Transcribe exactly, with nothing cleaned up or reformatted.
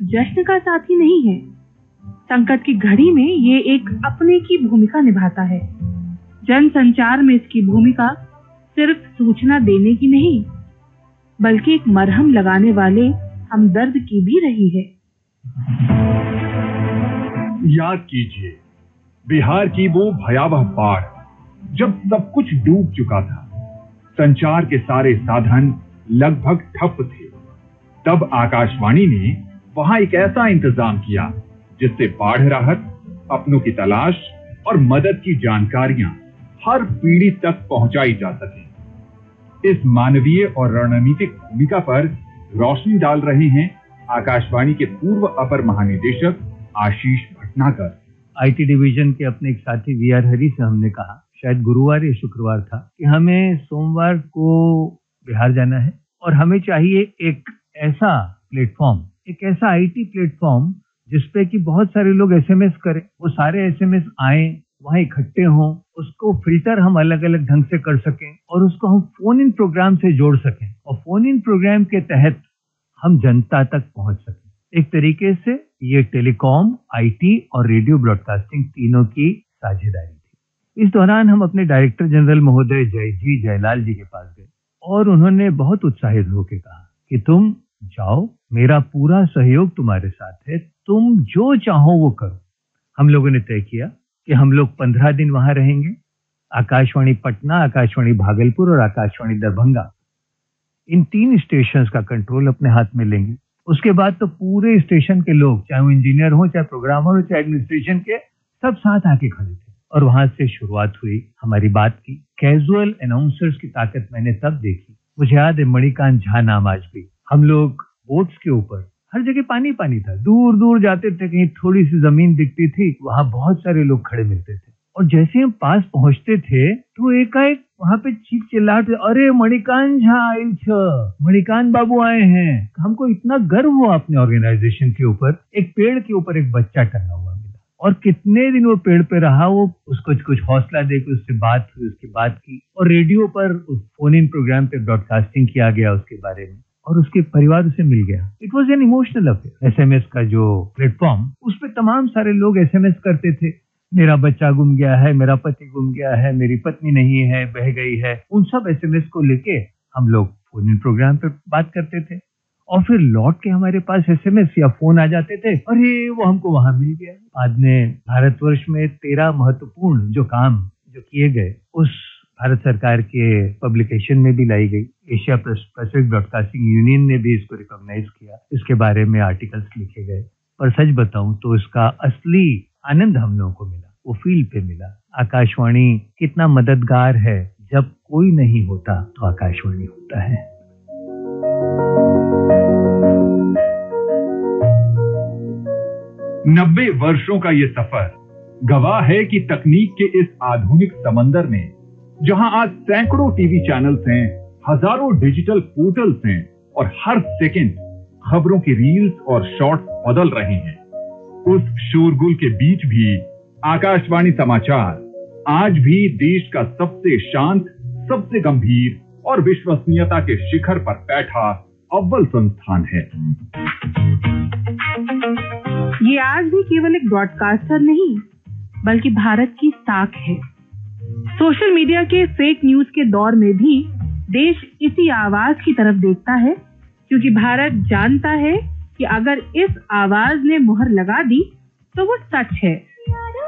जश्न का साथी नहीं है। संकट की घड़ी में ये एक अपने की भूमिका निभाता है। जन संचार में इसकी भूमिका सिर्फ सूचना देने की नहीं, बल्कि एक मरहम लगाने वाले हमदर्द की भी रही है। याद कीजिए बिहार की वो भयावह बाढ़, जब सब कुछ डूब चुका था, संचार के सारे साधन लगभग ठप थे। तब आकाशवाणी ने वहां एक ऐसा इंतजाम किया जिससे बाढ़ राहत, अपनों की तलाश और मदद की जानकारियां हर पीढ़ी तक पहुंचाई जा सके। इस मानवीय और रणनीतिक भूमिका पर रोशनी डाल रहे हैं आकाशवाणी के पूर्व अपर महानिदेशक आशीष भटनागर। आईटी डिवीजन के अपने एक साथी वी आर हरी से हमने कहा, शायद गुरुवार या शुक्रवार था, कि हमें सोमवार को बिहार जाना है और हमें चाहिए एक ऐसा प्लेटफॉर्म, एक ऐसा आईटी प्लेटफॉर्म जिसपे कि बहुत सारे लोग एसएमएस करें, वो सारे एसएमएस आए, वहां इकट्ठे हों, उसको फिल्टर हम अलग अलग ढंग से कर सकें और उसको हम फोन इन प्रोग्राम से जोड़ सकें और फोन इन प्रोग्राम के तहत हम जनता तक पहुंच सकें। एक तरीके से ये टेलीकॉम, आईटी और रेडियो ब्रॉडकास्टिंग तीनों की साझेदारी थी। इस दौरान हम अपने डायरेक्टर जनरल महोदय जय जी जयलाल जी के पास गए और उन्होंने बहुत उत्साहित होकर कहा कि तुम जाओ, मेरा पूरा सहयोग तुम्हारे साथ है, तुम जो चाहो वो करो। हम लोगों ने तय किया कि हम लोग पंद्रह दिन वहां रहेंगे। आकाशवाणी पटना, आकाशवाणी भागलपुर और आकाशवाणी दरभंगा, इन तीन स्टेशंस का कंट्रोल अपने हाथ में लेंगे। उसके बाद तो पूरे स्टेशन के लोग, चाहे वो इंजीनियर हो, चाहे प्रोग्रामर हो, चाहे एडमिनिस्ट्रेशन के, सब साथ आके खड़े थे और वहां से शुरुआत हुई हमारी बात की। कैजुअल अनाउंसर्स की ताकत मैंने तब देखी। मुझे याद है मणिकांत झा नाम आज भी। हम लोग बोट्स के ऊपर, हर जगह पानी पानी था, दूर दूर जाते थे, कहीं थोड़ी सी जमीन दिखती थी, वहां बहुत सारे लोग खड़े मिलते थे और जैसे हम पास पहुंचते थे तो एकाएक वहां पे चीख चिल्लाहट, अरे मणिकांत झा आइल छ, मणिकांत बाबू आए हैं। हमको इतना गर्व हुआ अपने ऑर्गेनाइजेशन के ऊपर। एक पेड़ के ऊपर एक बच्चा टंगा हुआ मिला और कितने दिन वो पेड़ पे रहा, वो उसको कुछ हौसला देकर उससे बात हुई, उसकी बात की और रेडियो पर फोन इन प्रोग्राम पे ब्रॉडकास्टिंग किया गया उसके बारे में और उसके परिवार उसे मिल गया। It was an emotional affair. SMS का जो प्लेटफॉर्म, उस पर तमाम सारे लोग एसएमएस करते थे, मेरा बच्चा गुम गया है, मेरा पति गुम गया है, मेरी पत्नी नहीं है, बह गई है। उन सब एसएमएस को लेके हम लोग फोन इन प्रोग्राम पे बात करते थे और फिर लौट के हमारे पास एसएमएस या फोन आ जाते थे, अरे वो हमको वहां मिल गया। बाद में भारतवर्ष में तेरह महत्वपूर्ण जो काम जो किए गए, उस भारत सरकार के पब्लिकेशन में भी लाई गई। एशिया पैसिफिक ब्रॉडकास्टिंग यूनियन ने भी इसको रिकॉग्नाइज किया, इसके बारे में आर्टिकल्स लिखे गए। पर सच बताऊं तो इसका असली आनंद हम लोगों को मिला, वो फील्ड पे मिला। आकाशवाणी कितना मददगार है, जब कोई नहीं होता तो आकाशवाणी होता है। नब्बे वर्षों का ये सफर गवाह है कि तकनीक के इस आधुनिक समंदर में, जहां आज सैकड़ों टीवी चैनल्स हैं, हजारों डिजिटल पोर्टल्स हैं और हर सेकंड खबरों की रील्स और शॉर्ट्स बदल रहे हैं, उस शोरगुल के बीच भी आकाशवाणी समाचार आज भी देश का सबसे शांत, सबसे गंभीर और विश्वसनीयता के शिखर पर बैठा अव्वल संस्थान है। ये आज भी केवल एक ब्रॉडकास्टर नहीं, बल्कि भारत की साख है। सोशल मीडिया के फेक न्यूज के दौर में भी देश इसी आवाज की तरफ देखता है, क्योंकि भारत जानता है कि अगर इस आवाज ने मुहर लगा दी तो वो सच है।